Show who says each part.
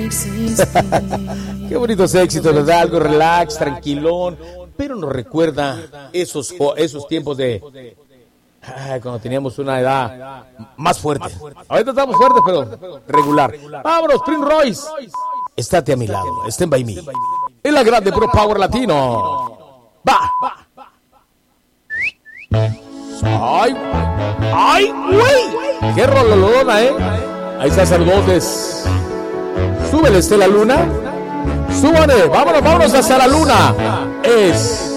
Speaker 1: Qué bonitos éxitos, ¿verdad? Algo relax, tranquilón, pero nos recuerda esos tiempos de cuando teníamos una edad más fuerte. Ahorita estamos fuertes, pero regular. Vámonos, Prince Royce. Estate a mi lado, Stand By Me. En la grande Pro Power Latino. Va. Ay, ay, güey. Qué rololona, Ahí está, saludotes. Súbele, Estela Luna. Súbale, vámonos hasta la luna. Es